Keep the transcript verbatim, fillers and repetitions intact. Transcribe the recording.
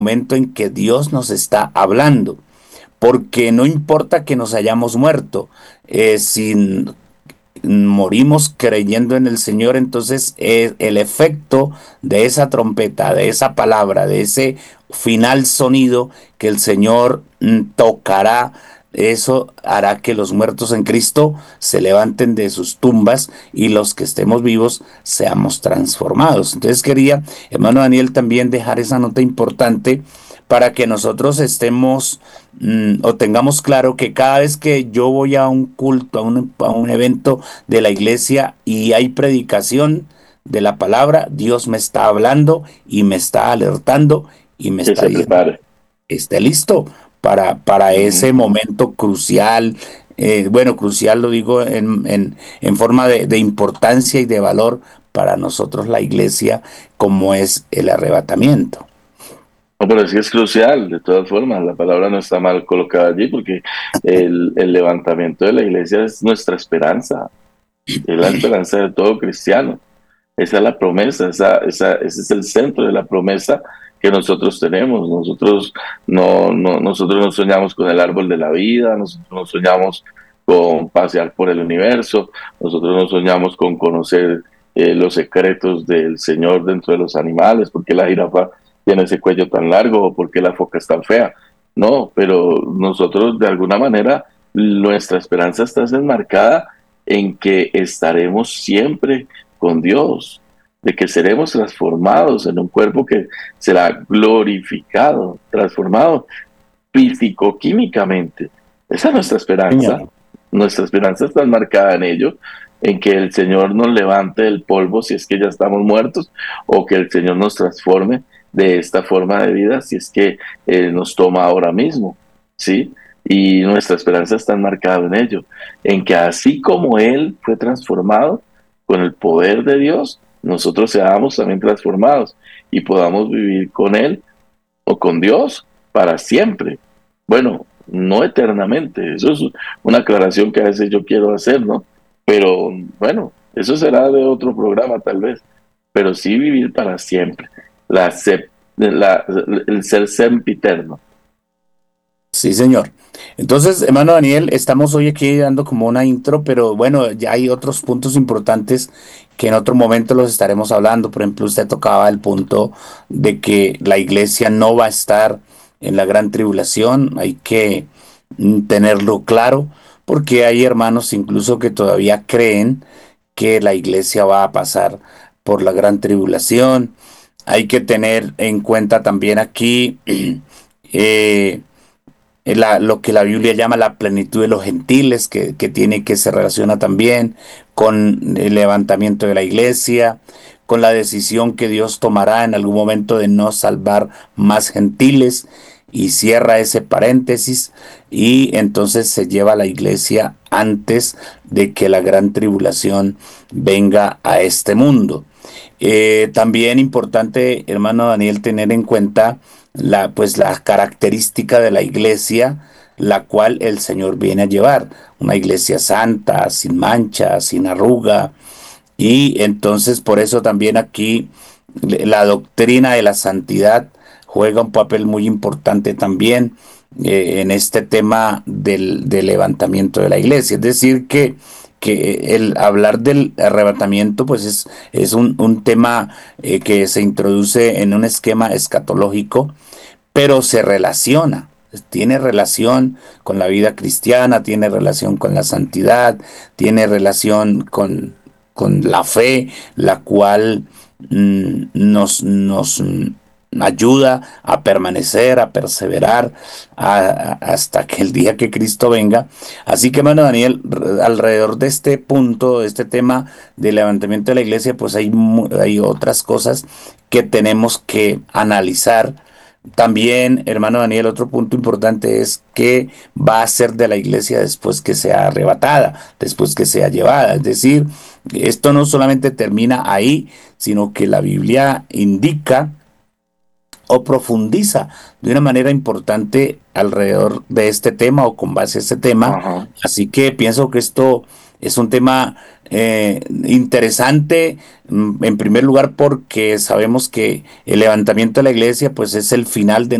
momento en que Dios nos está hablando, porque no importa que nos hayamos muerto, eh, si morimos creyendo en el Señor, entonces eh, el efecto de esa trompeta, de esa palabra, de ese final sonido que el Señor mm, tocará, eso hará que los muertos en Cristo se levanten de sus tumbas y los que estemos vivos seamos transformados. Entonces quería, hermano Daniel, también dejar esa nota importante para que nosotros estemos mm, o tengamos claro que cada vez que yo voy a un culto, a un, a un evento de la iglesia y hay predicación de la palabra, Dios me está hablando y me está alertando y me Que está se diciendo, prepare. esté listo para, para ese Ujú. momento crucial. Eh, bueno, crucial lo digo en, en, en forma de, de importancia y de valor para nosotros la iglesia, como es el arrebatamiento. No, pero sí es crucial, de todas formas, la palabra no está mal colocada allí porque el, el levantamiento de la iglesia es nuestra esperanza, es la esperanza de todo cristiano. Esa es la promesa, esa, esa, ese es el centro de la promesa que nosotros tenemos. Nosotros no, no, nosotros no soñamos con el árbol de la vida, nosotros no soñamos con pasear por el universo, nosotros no soñamos con conocer eh, los secretos del Señor dentro de los animales, porque la jirafa tiene ese cuello tan largo o porque la foca es tan fea. No, pero nosotros de alguna manera nuestra esperanza está enmarcada en que estaremos siempre con Dios, de que seremos transformados en un cuerpo que será glorificado, transformado físico-químicamente. Esa es nuestra esperanza. Señor. Nuestra esperanza está enmarcada en ello, en que el Señor nos levante del polvo si es que ya estamos muertos, o que el Señor nos transforme de esta forma de vida si es que eh, nos toma ahora mismo, ¿sí? Y nuestra esperanza está enmarcada en ello, en que así como Él fue transformado con el poder de Dios, nosotros seamos también transformados y podamos vivir con Él o con Dios para siempre. Bueno, no eternamente, eso es una aclaración que a veces yo quiero hacer, ¿no? Pero bueno, eso será de otro programa tal vez, pero sí vivir para siempre, la, sep- la- el ser sempiterno. Sí, señor. Entonces, hermano Daniel, estamos hoy aquí dando como una intro, pero bueno, ya hay otros puntos importantes que en otro momento los estaremos hablando. Por ejemplo, usted tocaba el punto de que la iglesia no va a estar en la gran tribulación. Hay que mm, tenerlo claro, porque hay hermanos incluso que todavía creen que la iglesia va a pasar por la gran tribulación. Hay que tener en cuenta también aquí eh, eh, la- lo que la Biblia llama la plenitud de los gentiles, que, que tiene que se relaciona también con el levantamiento de la iglesia, con la decisión que Dios tomará en algún momento de no salvar más gentiles, y cierra ese paréntesis, y entonces se lleva a la iglesia antes de que la gran tribulación venga a este mundo. Eh, también importante, hermano Daniel, tener en cuenta la, pues, la característica de la iglesia, la cual el Señor viene a llevar. Una iglesia santa, sin mancha, sin arruga. Y entonces por eso también aquí le- la doctrina de la santidad juega un papel muy importante también eh, en este tema del, del levantamiento de la iglesia. Es decir, que, que el hablar del arrebatamiento pues es, es un, un tema eh, que se introduce en un esquema escatológico, pero se relaciona. Tiene relación con la vida cristiana, tiene relación con la santidad, tiene relación con, con la fe, la cual mm, nos, nos mm, ayuda a permanecer, a perseverar a- a- hasta que el día que Cristo venga. Así que, hermano Daniel, r- alrededor de este punto, de este tema del levantamiento de la iglesia, pues hay, mu- hay otras cosas que tenemos que analizar también, hermano Daniel. Otro punto importante es qué va a ser de la iglesia después que sea arrebatada, después que sea llevada. Es decir, esto no solamente termina ahí, sino que la Biblia indica o profundiza de una manera importante alrededor de este tema o con base a este tema. Ajá. Así que pienso que esto es un tema eh, interesante, mm, en primer lugar porque sabemos que el levantamiento de la iglesia pues es el final de